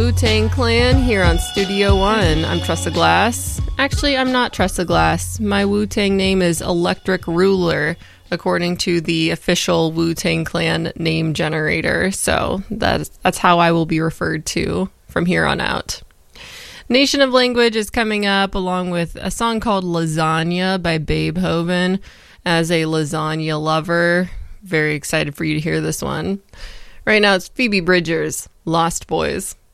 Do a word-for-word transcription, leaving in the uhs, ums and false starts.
Wu-Tang Clan here on Studio One. I'm Tressa Glass. Actually, I'm not Tressa Glass. My Wu-Tang name is Electric Ruler, according to the official Wu-Tang Clan name generator. So that's, that's how I will be referred to from here on out. Nation of Language is coming up along with a song called Lasagna by Beethoven. As a lasagna lover, very excited for you to hear this one. Right now it's Phoebe Bridgers, Lost Boys.